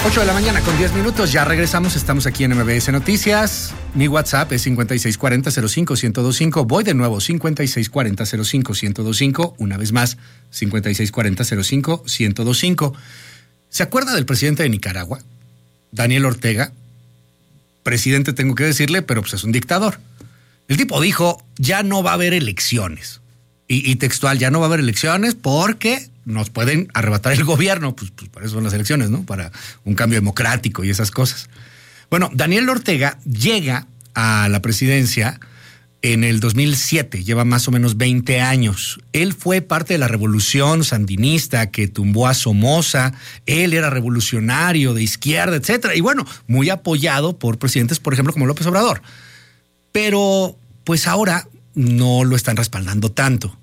8 de la mañana con 10 minutos, ya regresamos, estamos aquí en MBS Noticias. Mi WhatsApp es 5640-05-1025. Voy de nuevo, 5640-05-1025. Una vez más, 5640-05-1025. ¿Se acuerda del presidente de Nicaragua? Daniel Ortega. Presidente, tengo que decirle, pero pues es un dictador. El tipo dijo, ya no va a haber elecciones. Y textual, ya no va a haber elecciones porque nos pueden arrebatar el gobierno. Pues para eso son las elecciones, ¿no? Para un cambio democrático y esas cosas. Bueno, Daniel Ortega llega a la presidencia en el 2007, lleva más o menos 20 años. Él fue parte de la revolución sandinista que tumbó a Somoza. Él era revolucionario de izquierda, etcétera. Y bueno, muy apoyado por presidentes, por ejemplo, como López Obrador. Pero pues ahora no lo están respaldando tanto.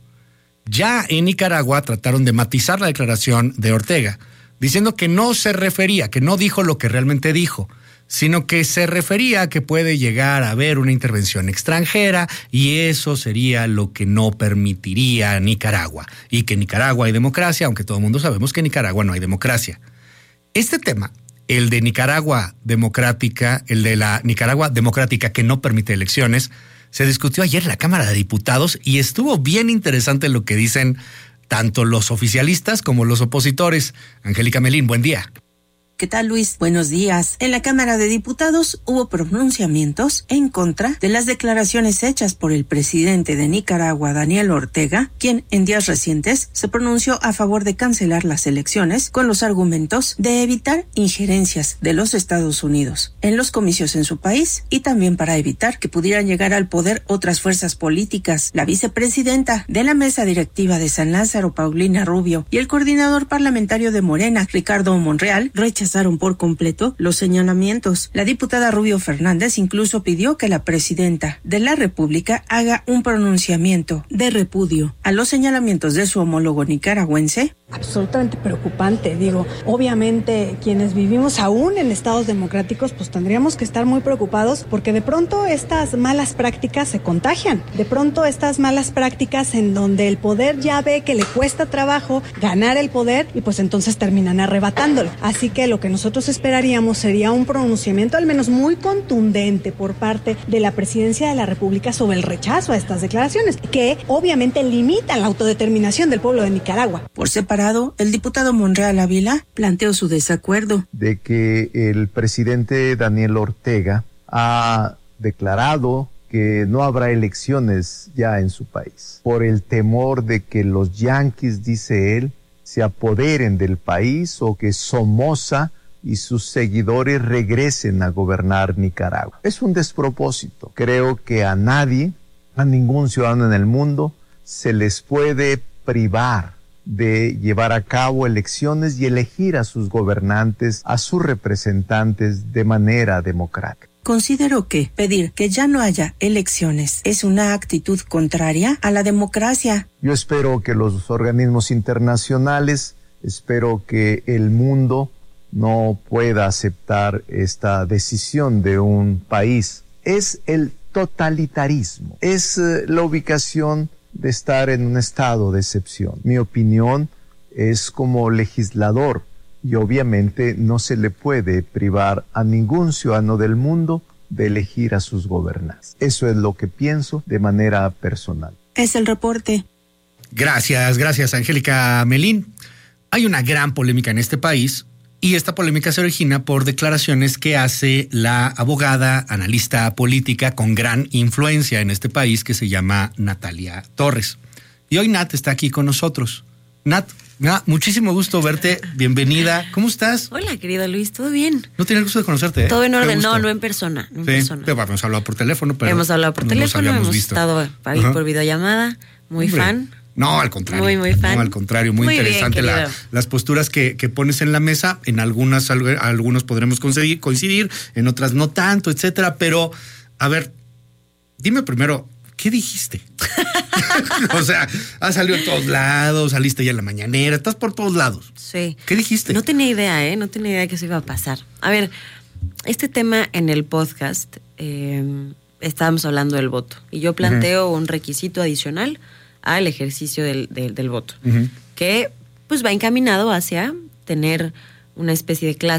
Ya en Nicaragua trataron de matizar la declaración de Ortega, diciendo que no se refería, que no dijo lo que realmente dijo, sino que se refería a que puede llegar a haber una intervención extranjera y eso sería lo que no permitiría a Nicaragua. Y que en Nicaragua hay democracia, aunque todo el mundo sabemos que en Nicaragua no hay democracia. Este tema, el de Nicaragua democrática, el de la Nicaragua democrática que no permite elecciones, se discutió ayer en la Cámara de Diputados y estuvo bien interesante lo que dicen tanto los oficialistas como los opositores. Angélica Melín, buen día. ¿Qué tal, Luis? Buenos días. En la Cámara de Diputados hubo pronunciamientos en contra de las declaraciones hechas por el presidente de Nicaragua, Daniel Ortega, quien en días recientes se pronunció a favor de cancelar las elecciones con los argumentos de evitar injerencias de los Estados Unidos en los comicios en su país y también para evitar que pudieran llegar al poder otras fuerzas políticas. La vicepresidenta de la mesa directiva de San Lázaro, Paulina Rubio, y el coordinador parlamentario de Morena, Ricardo Monreal, rechazaron por completo los señalamientos. La diputada Rubio Fernández incluso pidió que la presidenta de la República haga un pronunciamiento de repudio a los señalamientos de su homólogo nicaragüense. Absolutamente preocupante, obviamente quienes vivimos aún en estados democráticos pues tendríamos que estar muy preocupados porque de pronto estas malas prácticas se contagian, de pronto estas malas prácticas en donde el poder ya ve que le cuesta trabajo ganar el poder y pues entonces terminan arrebatándolo, así que lo que nosotros esperaríamos sería un pronunciamiento al menos muy contundente por parte de la presidencia de la República sobre el rechazo a estas declaraciones que obviamente limitan la autodeterminación del pueblo de Nicaragua. Por separado, el diputado Monreal Ávila planteó su desacuerdo. De que el presidente Daniel Ortega ha declarado que no habrá elecciones ya en su país, por el temor de que los yanquis, dice él, se apoderen del país o que Somoza y sus seguidores regresen a gobernar Nicaragua. Es un despropósito. Creo que a nadie, a ningún ciudadano en el mundo, se les puede privar de llevar a cabo elecciones y elegir a sus gobernantes, a sus representantes de manera democrática. Considero que pedir que ya no haya elecciones es una actitud contraria a la democracia. Yo espero que los organismos internacionales, espero que el mundo no pueda aceptar esta decisión de un país. Es el totalitarismo, es la ubicación de estar en un estado de excepción. Mi opinión es como legislador y obviamente no se le puede privar a ningún ciudadano del mundo de elegir a sus gobernantes. Eso es lo que pienso de manera personal. Es el reporte. Gracias, Angélica Melín. Hay una gran polémica en este país y esta polémica se origina por declaraciones que hace la abogada, analista política con gran influencia en este país que se llama Natalia Torres. Y hoy Nat está aquí con nosotros. Nat, muchísimo gusto verte, bienvenida. ¿Cómo estás? Hola, querido Luis, ¿todo bien? No tenía el gusto de conocerte, ¿eh? Todo en orden, no en persona. No en persona. Pero hemos hablado por teléfono. Pero hemos hablado por teléfono, hemos estado ahí por videollamada, muy fan. No, al contrario. Muy fan. No, al contrario, muy interesante bien, las posturas que pones en la mesa. En algunos podremos coincidir, en otras no tanto, etcétera. Pero, a ver, dime primero, ¿qué dijiste? O sea, has salido en todos lados, saliste ya en la mañanera, estás por todos lados. Sí. ¿Qué dijiste? No tenía idea, no tenía idea que eso iba a pasar. A ver, este tema en el podcast, estábamos hablando del voto. Y yo planteo un requisito adicional al ejercicio del voto, que pues va encaminado hacia tener una especie de clase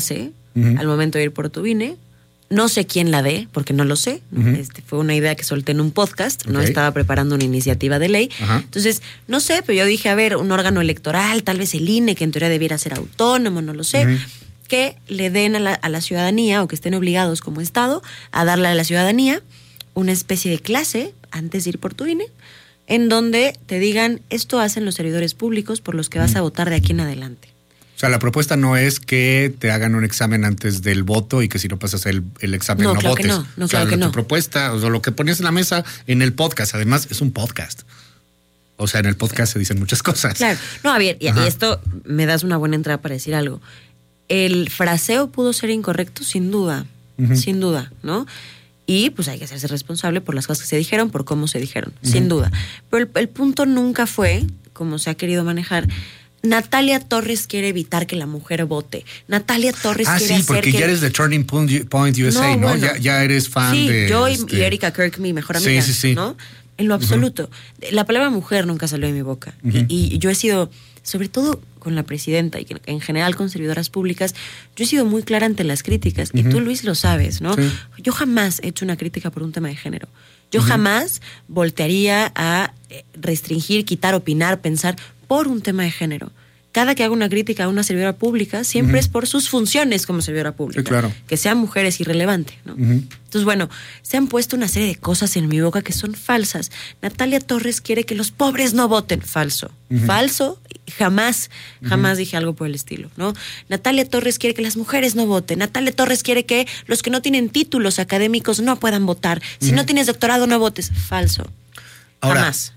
al momento de ir por tu INE. No sé quién la dé, porque no lo sé. Fue una idea que solté en un podcast, no estaba preparando una iniciativa de ley. Entonces, no sé, pero yo dije, a ver, un órgano electoral, tal vez el INE, que en teoría debiera ser autónomo, no lo sé, que le den a la ciudadanía, o que estén obligados como Estado, a darle a la ciudadanía una especie de clase antes de ir por tu INE, en donde te digan, esto hacen los servidores públicos por los que vas a votar de aquí en adelante. O sea, la propuesta no es que te hagan un examen antes del voto y que si no pasas el examen no claro votes. Que no, claro que no. Tu propuesta, o sea, lo que ponías en la mesa en el podcast, además es un podcast. O sea, en el podcast se dicen muchas cosas. Claro. No, a ver, y esto me das una buena entrada para decir algo. El fraseo pudo ser incorrecto, sin duda, ¿no? Y pues hay que hacerse responsable por las cosas que se dijeron, por cómo se dijeron, sin duda. Pero el punto nunca fue, como se ha querido manejar, Natalia Torres quiere evitar que la mujer vote. Natalia Torres quiere hacer porque ya eres de Turning Point USA, ¿no? Bueno, ya eres fan de... Sí, yo y Erika Kirk, mi mejor amiga, sí. ¿no? En lo absoluto. La palabra mujer nunca salió de mi boca. Y yo he sido, sobre todo con la presidenta y en general con servidoras públicas, yo he sido muy clara ante las críticas. Y tú, Luis, lo sabes, ¿no? Sí. Yo jamás he hecho una crítica por un tema de género. Yo jamás voltearía a restringir, quitar, opinar, pensar por un tema de género. Cada que hago una crítica a una servidora pública, siempre es por sus funciones como servidora pública. Sí, claro. Que sean mujeres, irrelevante, ¿no? Entonces, bueno, se han puesto una serie de cosas en mi boca que son falsas. Natalia Torres quiere que los pobres no voten. Falso. Falso. Jamás dije algo por el estilo, ¿no? Natalia Torres quiere que las mujeres no voten. Natalia Torres quiere que los que no tienen títulos académicos no puedan votar. Si no tienes doctorado, no votes. Falso. Ahora, jamás.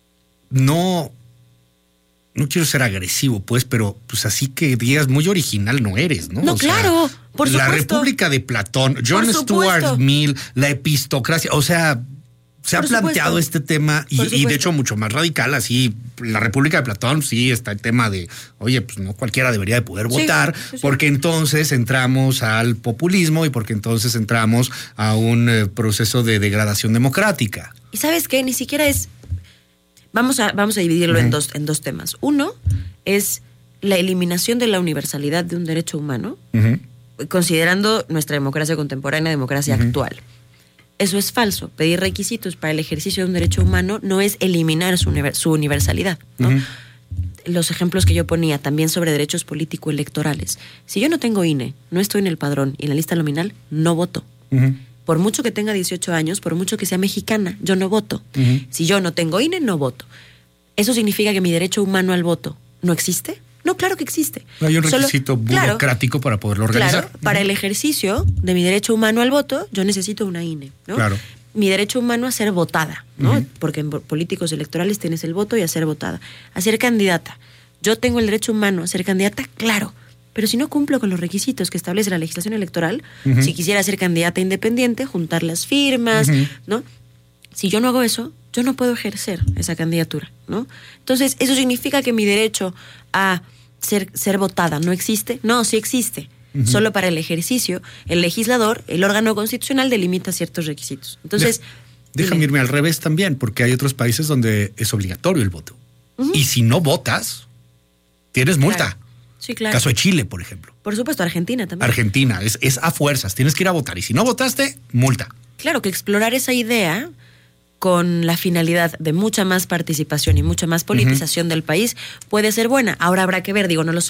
No quiero ser agresivo, pues, pero pues así que digas muy original no eres, ¿no? No, claro, por supuesto. La República de Platón, John Stuart Mill, la epistocracia, o sea, se ha planteado este tema y de hecho mucho más radical, así, la República de Platón, sí, está el tema de, oye, pues no cualquiera debería de poder votar, porque entonces entramos al populismo y porque entonces entramos a un proceso de degradación democrática. ¿Y sabes qué? Ni siquiera es... Vamos a dividirlo en dos temas. Uno es la eliminación de la universalidad de un derecho humano, considerando nuestra democracia contemporánea, democracia actual. Eso es falso. Pedir requisitos para el ejercicio de un derecho humano no es eliminar su universalidad, ¿no? Los ejemplos que yo ponía también sobre derechos político-electorales. Si yo no tengo INE, no estoy en el padrón y en la lista nominal, no voto. Por mucho que tenga 18 años, por mucho que sea mexicana, yo no voto. Si yo no tengo INE, no voto. ¿Eso significa que mi derecho humano al voto no existe? No, claro que existe. No hay un requisito burocrático para poderlo organizar. Claro, para el ejercicio de mi derecho humano al voto, yo necesito una INE, ¿no? Claro. Mi derecho humano a ser votada, ¿no? Porque en políticos electorales tienes el voto y a ser votada. A ser candidata. Yo tengo el derecho humano a ser candidata, claro. Pero si no cumplo con los requisitos que establece la legislación electoral, si quisiera ser candidata independiente, juntar las firmas, ¿no? Si yo no hago eso, yo no puedo ejercer esa candidatura, ¿no? Entonces, ¿eso significa que mi derecho a ser votada no existe? No, sí existe. Solo para el ejercicio, el legislador, el órgano constitucional, delimita ciertos requisitos. Entonces... Déjame irme al revés también, porque hay otros países donde es obligatorio el voto. Y si no votas, tienes multa. Claro. Sí, claro. Caso de Chile, por ejemplo. Por supuesto, Argentina también. Argentina, es a fuerzas, tienes que ir a votar. Y si no votaste, multa. Claro, que explorar esa idea con la finalidad de mucha más participación y mucha más politización del país puede ser buena. Ahora habrá que ver, digo, no lo sé.